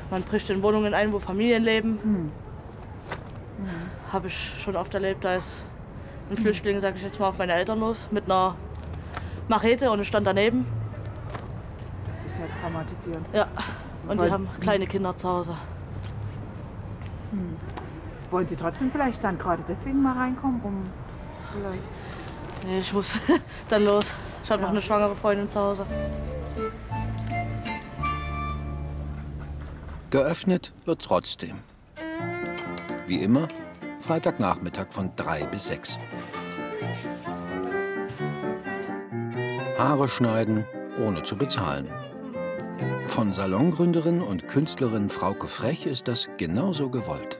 Man bricht in Wohnungen ein, wo Familien leben. Habe ich schon oft erlebt, da ist ein Flüchtling, sage ich jetzt mal, auf meine Eltern los mit einer Machete und ich stand daneben. Das ist ja traumatisierend. Ja, und die haben kleine Kinder zu Hause. Wollen Sie trotzdem vielleicht dann gerade deswegen mal reinkommen, um vielleicht... Nee, ich muss dann los. Ich habe noch eine schwangere Freundin zu Hause. Geöffnet wird trotzdem. Wie immer, Freitagnachmittag von 3 bis 6. Haare schneiden, ohne zu bezahlen. Von Salongründerin und Künstlerin Frauke Frech ist das genauso gewollt.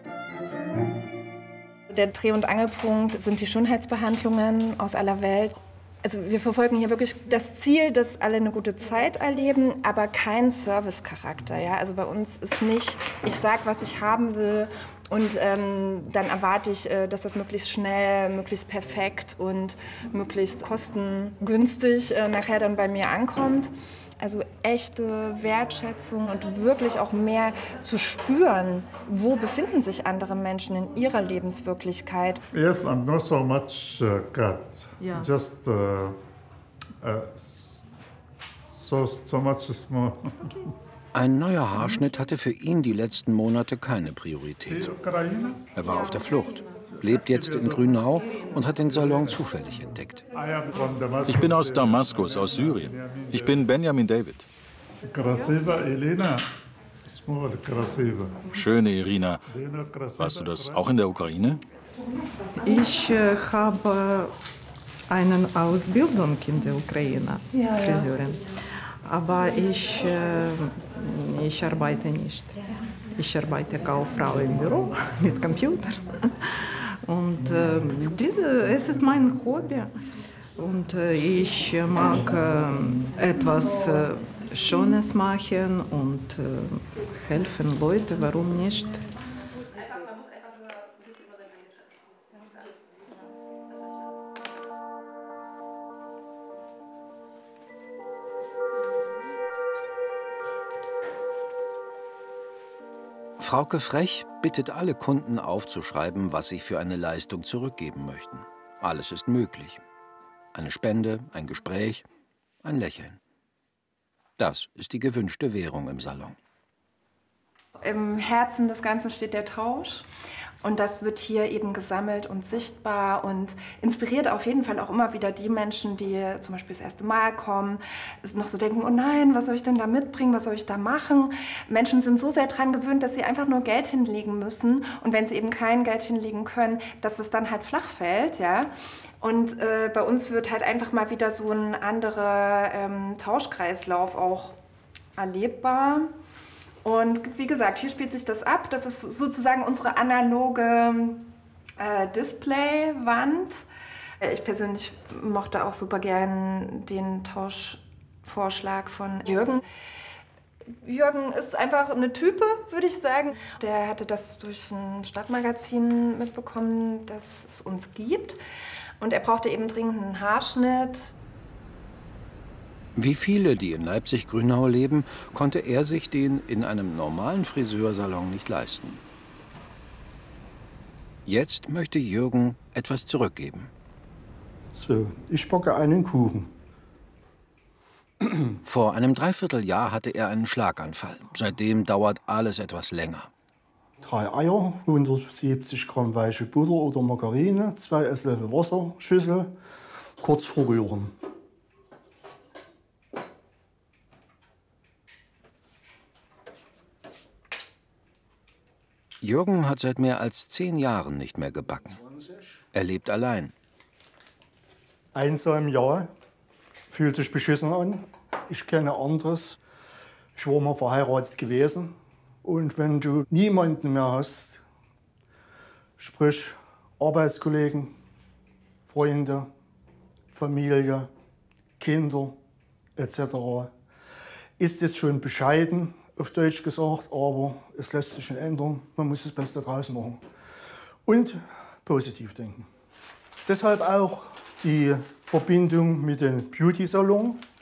Der Dreh- und Angelpunkt sind die Schönheitsbehandlungen aus aller Welt. Also wir verfolgen hier wirklich das Ziel, dass alle eine gute Zeit erleben, aber kein Servicecharakter. Ja? Also bei uns ist nicht, ich sage, was ich haben will und dann erwarte ich, dass das möglichst schnell, möglichst perfekt und möglichst kostengünstig nachher dann bei mir ankommt. Also echte Wertschätzung und wirklich auch mehr zu spüren, wo befinden sich andere Menschen in ihrer Lebenswirklichkeit. Yes, I'm not so much cut. Yeah. Just so much small. Okay. Ein neuer Haarschnitt hatte für ihn die letzten Monate keine Priorität. Er war auf der Flucht, lebt jetzt in Grünau und hat den Salon zufällig entdeckt. Ich bin aus Damaskus, aus Syrien. Ich bin Benjamin David. Schöne Irina. Warst du das auch in der Ukraine? Ich habe eine Ausbildung in der Ukraine, Friseurin. Aber ich arbeite nicht. Ich arbeite Kauffrau im Büro mit Computer. Und es ist mein Hobby. Und ich mag etwas Schönes machen und helfen Leuten, warum nicht? Frauke Frech bittet alle Kunden aufzuschreiben, was sie für eine Leistung zurückgeben möchten. Alles ist möglich. Eine Spende, ein Gespräch, ein Lächeln. Das ist die gewünschte Währung im Salon. Im Herzen des Ganzen steht der Tausch. Und das wird hier eben gesammelt und sichtbar und inspiriert auf jeden Fall auch immer wieder die Menschen, die zum Beispiel das erste Mal kommen, noch so denken, oh nein, was soll ich denn da mitbringen, was soll ich da machen? Menschen sind so sehr daran gewöhnt, dass sie einfach nur Geld hinlegen müssen und wenn sie eben kein Geld hinlegen können, dass es dann halt flach fällt, ja. Und bei uns wird halt einfach mal wieder so ein anderer Tauschkreislauf auch erlebbar. Und wie gesagt, hier spielt sich das ab. Das ist sozusagen unsere analoge Displaywand. Ich persönlich mochte auch super gern den Tauschvorschlag von Jürgen. Jürgen ist einfach eine Type, würde ich sagen. Der hatte das durch ein Stadtmagazin mitbekommen, dass es uns gibt. Und er brauchte eben dringend einen Haarschnitt. Wie viele, die in Leipzig-Grünau leben, konnte er sich den in einem normalen Friseursalon nicht leisten. Jetzt möchte Jürgen etwas zurückgeben. So, ich backe einen Kuchen. Vor einem Dreivierteljahr hatte er einen Schlaganfall. Seitdem dauert alles etwas länger. 3 Eier, 170 Gramm weiche Butter oder Margarine, 2 Esslöffel Wasser, Schüssel, kurz verrühren. Jürgen hat seit mehr als 10 Jahren nicht mehr gebacken. Er lebt allein. Einsam, ja. Fühlt sich beschissen an. Ich kenne anderes. Ich war mal verheiratet gewesen. Und wenn du niemanden mehr hast, sprich Arbeitskollegen, Freunde, Familie, Kinder etc., ist jetzt schon bescheiden, auf Deutsch gesagt, aber es lässt sich schon ändern. Man muss das Beste draus machen. Und positiv denken. Deshalb auch die Verbindung mit dem Beauty-Salon.